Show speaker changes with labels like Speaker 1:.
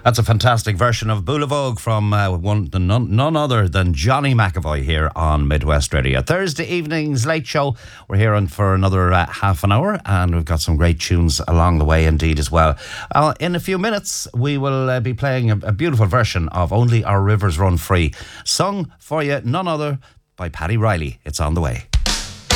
Speaker 1: That's a fantastic version of Boulevard from none other than Johnny McAvoy here on Midwest Radio. Thursday evening's late show. We're here for another half an hour, and we've got some great tunes along the way indeed as well. In a few minutes, we will be playing a beautiful version of Only Our Rivers Run Free, sung for you none other by Paddy Riley. It's on the way.